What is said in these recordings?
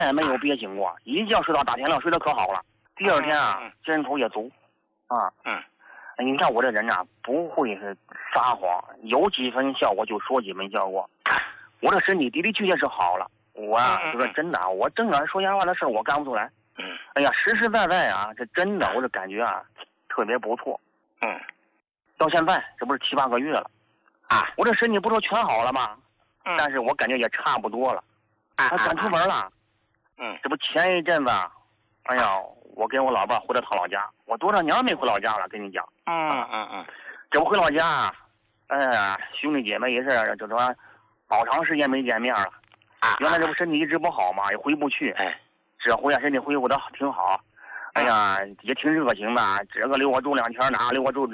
没有憋醒过，一觉睡到大天亮，睡得可好了。第二天啊，精神头也足啊。你看我这人啊，不会是撒谎，有几分效果就说几分效果。我这身体的的确确是好了。我啊，就说真的啊，我正常说瞎话的事我干不出来。哎呀，实实在在啊，这真的，我这感觉啊，特别不错。到现在这不是7、8个月了啊，我这身体不说全好了吗？但是我感觉也差不多了。敢出门了。这不前一阵子，哎呀，我跟我老伴回了趟老家，我多少年没回老家了，跟你讲。这不回老家，哎呀，兄弟姐妹也是，就说好长时间没见面了。原来这不身体一直不好嘛，也回不去。这回啊，身体恢复的挺好。哎呀，也挺热情的，这个留我住2天，哪个留我住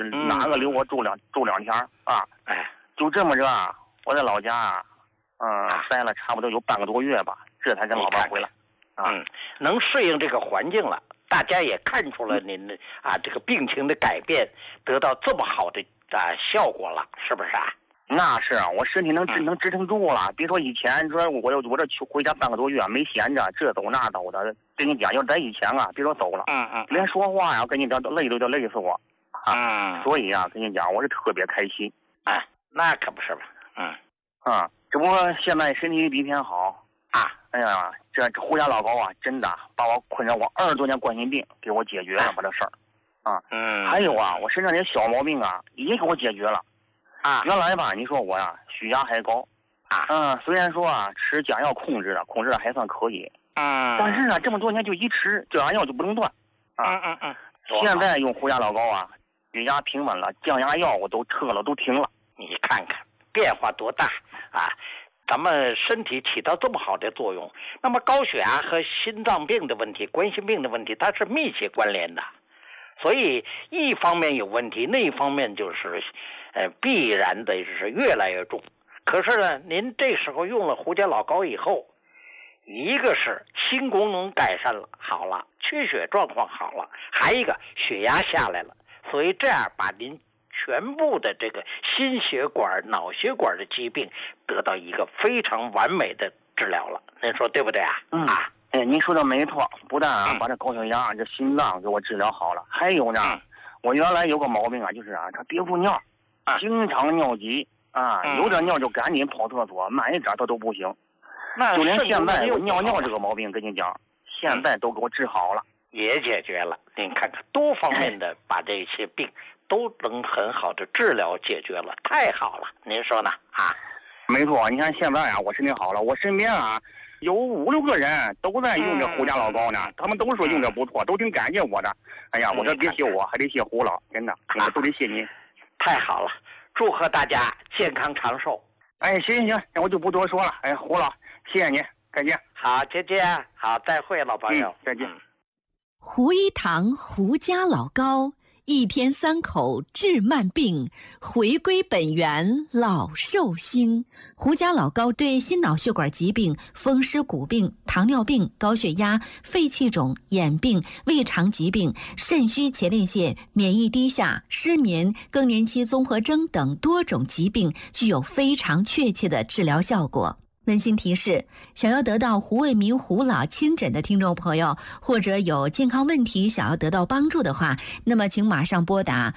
2天啊？就这么着，我在老家待了差不多有半个多月吧，这才跟老伴回来。 能适应这个环境了，大家也看出了您这个病情的改变，得到这么好的效果了，是不是啊？ 那是啊，我身体能支撑住了。别说以前说我这回家半个多月没闲着，这走那走的。跟你讲，要在以前啊，别说走了，连说话呀，跟你讲都累死我。所以啊，跟你讲，我是特别开心。 那可不是吧？ 这不现在身体比以前好啊。哎呀，这胡家老高啊，真的把我困扰我20多年冠心病给我解决了，把这事儿还有啊，我身上这些小毛病啊，也给我解决了。原来吧，你说我呀，血压还高虽然说啊吃降药控制的还算可以，但是啊这么多年就一吃降压药就不能断现在用胡家老高啊，血压平稳了，降压药我都撤了，都停了。 你看看变化多大啊！咱们身体起到这么好的作用，那么高血压和心脏病的问题、冠心病的问题，它是密切关联的。所以一方面有问题，那一方面就是必然的是越来越重。可是呢，您这时候用了胡家老高以后，一个是心功能改善了，好了，缺血状况好了，还一个血压下来了。所以这样把您全部的这个心血管、脑血管的疾病得到一个非常完美的治疗了。您说对不对啊？ 您说的没错，不但把这高血压、这心脏给我治疗好了，还有呢，我原来有个毛病啊，就是他憋不住尿，经常尿急有点尿就赶紧跑厕所，慢一点他都不行。就连现在我尿这个毛病，跟你讲，现在都给我治好了， 也解决了。您看看，多方面的把这些病都能很好的治疗解决了，太好了。您说呢？ 没错，你看现在啊，我身体好了，我身边啊有5、6个人都在用这胡家老高呢，他们都说用着不错，都挺感谢我的。哎呀，我说别谢我，还得谢胡老，真的，我都得谢您。 太好了，祝贺大家健康长寿。 行，我就不多说了。胡老，谢谢您，再见。 好，再见，好，再会，老朋友， 再见。 胡一堂胡家老高，1天3口治慢病，回归本源老寿星。胡家老高对心脑血管疾病、风湿骨病、糖尿病、高血压、肺气肿、眼病、胃肠疾病、肾虚前列腺、免疫低下、失眠、更年期综合征等多种疾病具有非常确切的治疗效果。温馨提示：想要得到胡卫民胡老亲诊的听众朋友，或者有健康问题想要得到帮助的话，那么请马上拨打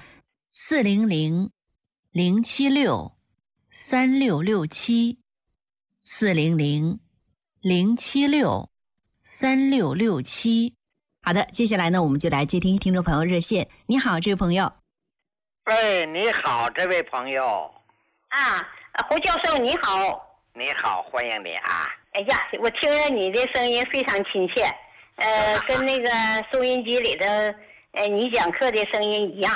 400-076-3667，400-076-3667。好的，接下来呢，我们就来接听众朋友热线。你好，这位朋友。 你好，这位朋友。 胡教授你好。 你好，欢迎你啊！ 哎呀，我听着你的声音非常亲切，跟那个收音机里的你讲课的声音一样。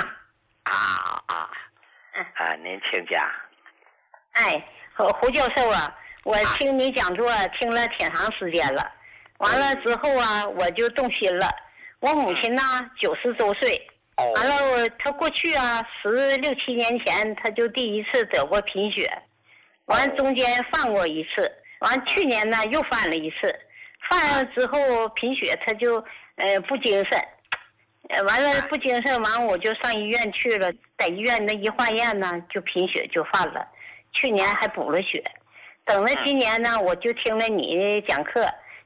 您请讲。 胡教授啊，我听你讲座听了挺长时间了，完了之后啊，我就动心了。我母亲呢90多岁，完了她过去啊16、17年前，她就第一次得过贫血。完中间犯过一次，完去年呢又犯了一次，犯了之后贫血他就不精神，完了不精神，完我就上医院去了，在医院那一化验呢就贫血就犯了，去年还补了血，等了今年呢我就听了你讲课，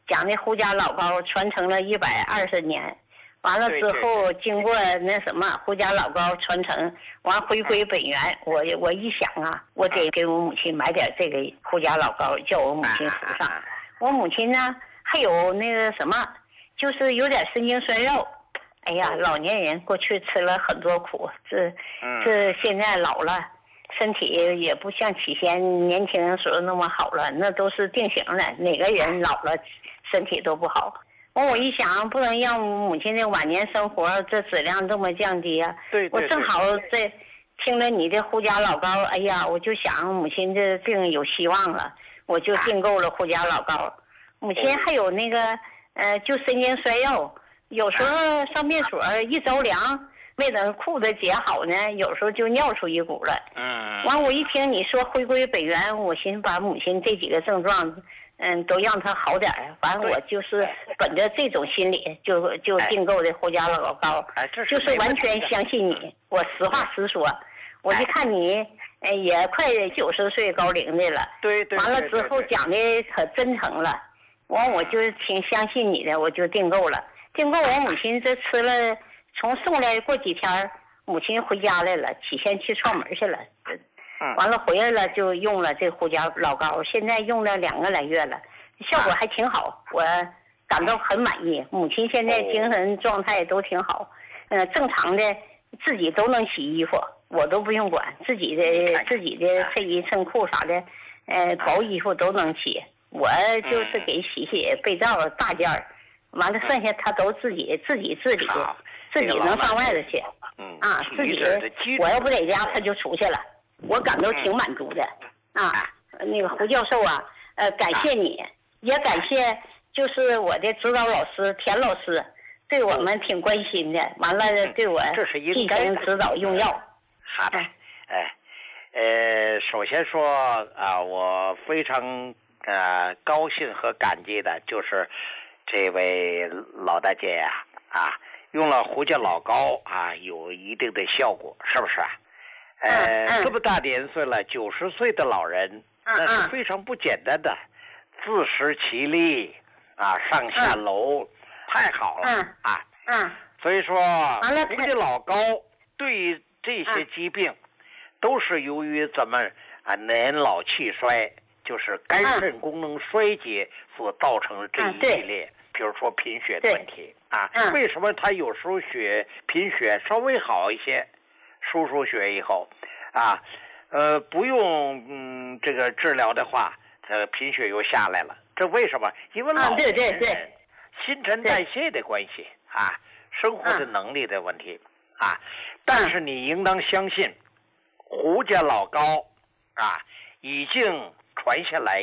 讲的胡家老高传承了120年，完了之后经过那什么胡家老高传承，完回归本源，我一想啊，我得给我母亲买点这个胡家老高，叫我母亲服上。我母亲呢还有那个什么，就是有点神经衰弱。哎呀，老年人过去吃了很多苦，这现在老了，身体也不像起先年轻人时候那么好了，那都是定型的，哪个人老了身体都不好。我一想，不能让母亲的晚年生活这质量这么降低啊！ 对， 我正好在听了你的胡家老高，哎呀，我就想母亲这病有希望了，我就订购了胡家老高。母亲还有那个就神经衰弱，有时候上便所一着凉，没等裤子解好呢，有时候就尿出一股了。完我一听你说回归本源，我寻思把母亲这几个症状都让他好点儿。反正我就是本着这种心理，就订购的胡家老高，就是完全相信你。我实话实说，我一看你也快90岁高龄的了， 对， 完了之后讲的可真诚了，完我就挺相信你的，我就订购了。订购我母亲这吃了，从送来过几天，母亲回家来了，起先去串门去了。完了回来了就用了这胡家老高，现在用了2个来月了，效果还挺好，我感到很满意。母亲现在精神状态都挺好，正常的自己都能洗衣服，我都不用管，自己的衬衣衬裤啥的，薄衣服都能洗，我就是给洗被罩大件儿，完了剩下他都自己治理的，自己能上外头去，自己我要不在家他就出去了。我感到挺满足的，那个胡教授啊，感谢你，也感谢就是我的指导老师田老师，对我们挺关心的，完了对我进行指导用药。 好的，首先说我非常高兴和感激的就是这位老大姐呀，用了胡家老高有一定的效果，是不是？这么大年岁了，90岁的老人，那是非常不简单的，自食其力上下楼，太好了所以说，胡家老高对这些疾病，都是由于咱们年老气衰，就是肝肾功能衰竭所造成的这一系列，比如说贫血的问题为什么他有时候贫血稍微好一些？输血以后不用这个治疗的话，贫血又下来了。这为什么？因为老年人新陈代谢的关系生活的能力的问题但是你应当相信，胡家老高已经传下来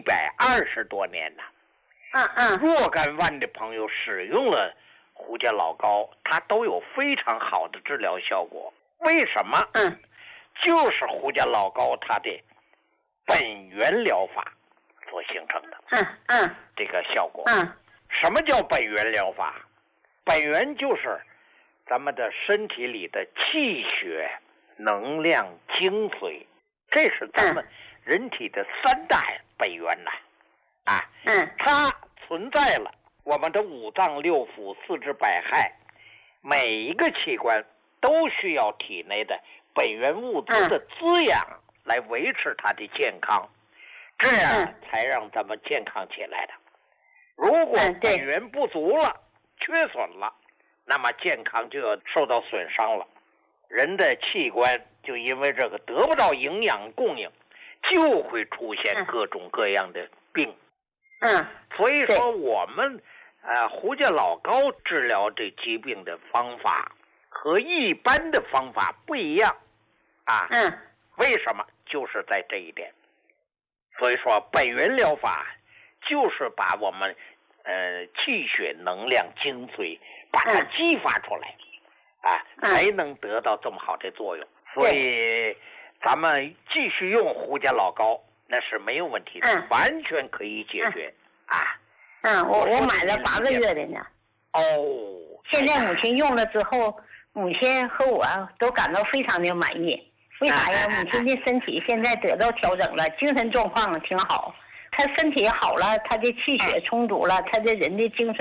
120多年了。若干万的朋友使用了胡家老高，它都有非常好的治疗效果。为什么？就是胡家老高它的本源疗法所形成的这个效果。什么叫本源疗法？本源就是咱们的身体里的气血、能量、精髓，这是咱们人体的3大本源它存在了，我们的5脏6腑、4肢百骸，每一个器官都需要体内的本源物质的滋养来维持它的健康，这样才让咱们健康起来的。如果本源不足了，缺损了，那么健康就要受到损伤了，人的器官就因为这个得不到营养供应，就会出现各种各样的病。所以说我们胡家老高治疗这疾病的方法和一般的方法不一样为什么？就是在这一点。所以说本源疗法就是把我们气血、能量、精髓把它激发出来才能得到这么好的作用。所以咱们继续用胡家老高那是没有问题的，完全可以解决我买了8个月的呢。现在母亲用了之后，母亲和我都感到非常的满意。为啥呀？母亲的身体现在得到调整了，精神状况挺好。 他身体好了，他的气血充足了，他的人的精神